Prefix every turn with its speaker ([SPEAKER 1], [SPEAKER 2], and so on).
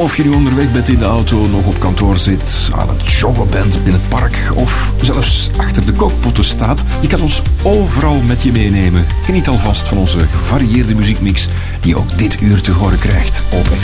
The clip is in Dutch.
[SPEAKER 1] Of je nu onderweg bent in de auto, nog op kantoor zit, aan het joggen bent in het park of zelfs achter de kookpotten staat, je kan ons overal met je meenemen. Geniet alvast van onze gevarieerde muziekmix die je ook dit uur te horen krijgt op